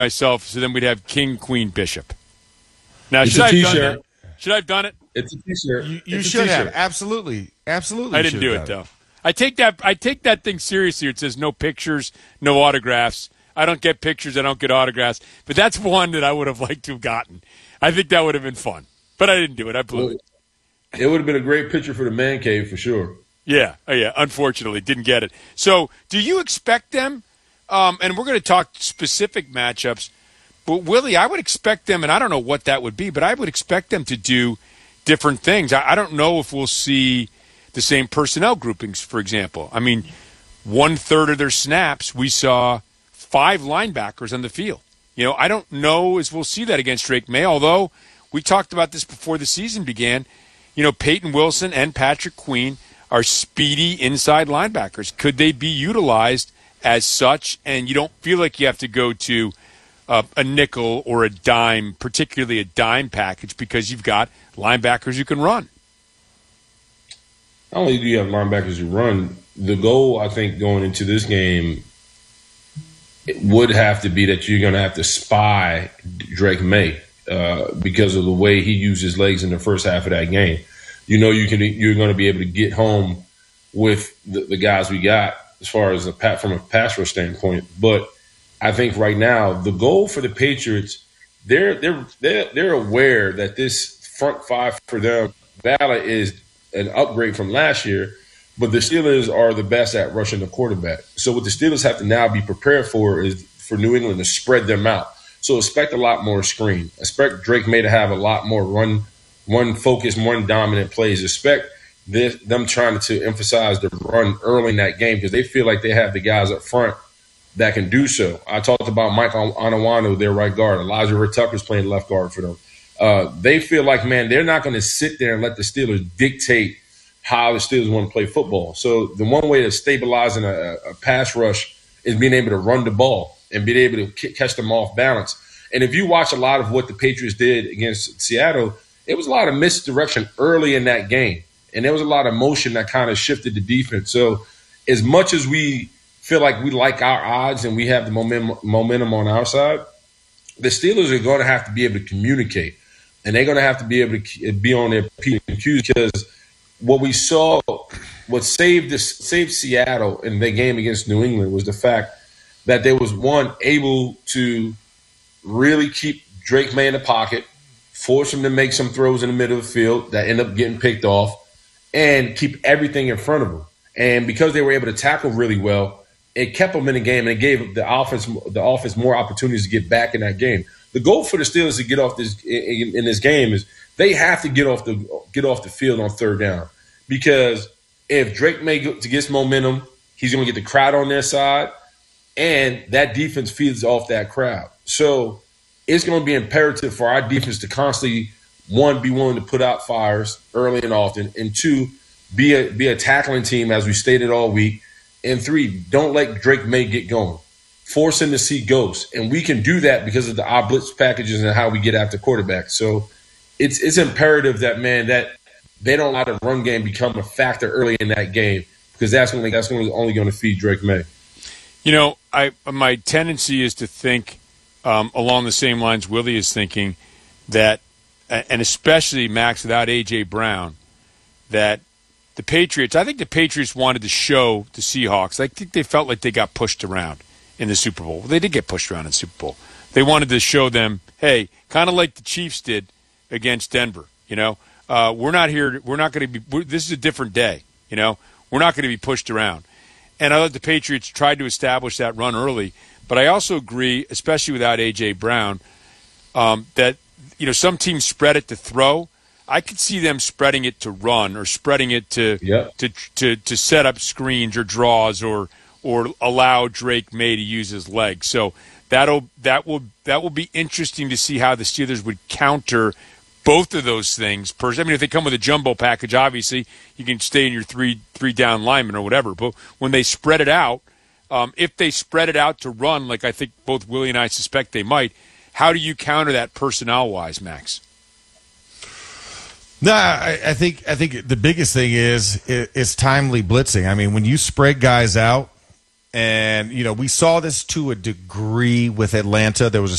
myself, so then we'd have king, queen, bishop. Now, It's should a I have done t-shirt. that? Should I have done it? It's a T-shirt. You should have. Absolutely. Absolutely. I didn't do it, though. I take that thing seriously. It says no pictures, no autographs. I don't get pictures. I don't get autographs. But that's one that I would have liked to have gotten. I think that would have been fun. But I didn't do it. I blew it. It would have been a great picture for the man cave for sure. Yeah. Unfortunately, didn't get it. So, do you expect them? And we're going to talk specific matchups. But Willie, I would expect them, and I don't know what that would be, but I would expect them to do different things. I don't know if we'll see the same personnel groupings, for example. I mean, 1/3 of their snaps, we saw 5 linebackers on the field. I don't know if we'll see that against Drake May, although we talked about this before the season began. Peyton Wilson and Patrick Queen are speedy inside linebackers. Could they be utilized as such? And you don't feel like you have to go to a nickel or a dime, particularly a dime package, because you've got linebackers who can run. Not only do you have linebackers who run, the goal, I think, going into this game it would have to be that you're going to have to spy Drake May because of the way he used his legs in the first half of that game. You're going to be able to get home with the guys we got as far as from a pass rush standpoint. But I think right now the goal for the Patriots, they're aware that this front five for them, Ballard is an upgrade from last year, but the Steelers are the best at rushing the quarterback. So what the Steelers have to now be prepared for is for New England to spread them out. So expect a lot more screen. Expect Drake May to have a lot more run focus, more dominant plays. Expect them trying to emphasize the run early in that game because they feel like they have the guys up front that can do so. I talked about Mike Onwenu, their right guard. Elijah Tucker's playing left guard for them. They feel like, man, they're not going to sit there and let the Steelers dictate how the Steelers want to play football. So the one way of stabilizing a pass rush is being able to run the ball and being able to catch them off balance. And if you watch a lot of what the Patriots did against Seattle, it was a lot of misdirection early in that game. And there was a lot of motion that kind of shifted the defense. So as much as we feel like we like our odds and we have the momentum on our side, the Steelers are going to have to be able to communicate. And they're going to have to be able to be on their P's and Q's because what we saw, what saved Seattle in their game against New England was the fact that they was, one, able to really keep Drake May in the pocket, force him to make some throws in the middle of the field that end up getting picked off, and keep everything in front of him. And because they were able to tackle really well, it kept them in the game and it gave the offense more opportunities to get back in that game. The goal for the Steelers to get off in this game is they have to get off the field on third down because if Drake May gets momentum, he's going to get the crowd on their side, and that defense feeds off that crowd. So it's going to be imperative for our defense to constantly, one, be willing to put out fires early and often, and two, be a tackling team as we stated all week, and three, don't let Drake May get going. Force him to see ghosts. And we can do that because of our blitz packages and how we get after quarterbacks. So it's imperative that they don't let the run game become a factor early in that game because that's only going to feed Drake May. My tendency is to think along the same lines Willie is thinking that, and especially Max without A.J. Brown, that the Patriots wanted to show the Seahawks. I think they felt like they got pushed around in the Super Bowl. Well, they did get pushed around in the Super Bowl. They wanted to show them, hey, kind of like the Chiefs did against Denver. We're not here. We're not going to be. This is a different day. We're not going to be pushed around. And I thought the Patriots tried to establish that run early. But I also agree, especially without A.J. Brown, that some teams spread it to throw. I could see them spreading it to run or spreading it to set up screens or draws or allow Drake May to use his legs. So that will be interesting to see how the Steelers would counter both of those things. I mean, if they come with a jumbo package, obviously you can stay in your three down linemen or whatever. But when they spread it out, if they spread it out to run, like I think both Willie and I suspect they might, how do you counter that personnel-wise, Max? No, I think the biggest thing is timely blitzing. I mean, when you spread guys out And, we saw this to a degree with Atlanta. There was a